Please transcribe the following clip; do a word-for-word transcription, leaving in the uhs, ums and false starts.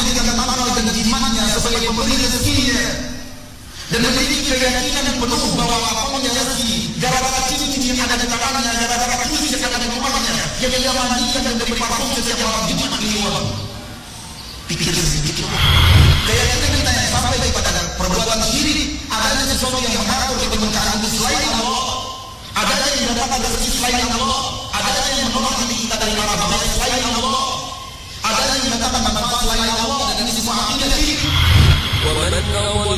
dengan akal dan jimatnya sebagai pemberi rezekinya, dan memiliki keyakinan penuh bahwa lapangnya rezeki gara-gara cincin yang ada di tangannya, gara-gara kursi yang ada di rumahnya, yang dia mandikan dan beri parfum setiap malam Jumat mingguan. Pikir sedikit. Keyakinan kita yang sampai kepada perbuatan syirik, adanya sesuatu yang mengatur keberkahan selain Allah, adanya yang mendapat rezeki selain Allah, adanya yang menolak diri kita dari para bahaya selain Allah, adanya yang mendatangkan manfaat selain Allah, dan ini semua akidah syirik.